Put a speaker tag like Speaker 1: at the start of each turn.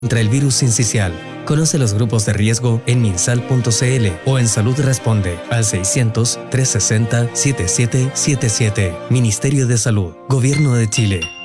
Speaker 1: contra el virus sincicial. Conoce los grupos de riesgo en minsal.cl o en Salud Responde al 600-360-7777. Ministerio de Salud, Gobierno de Chile.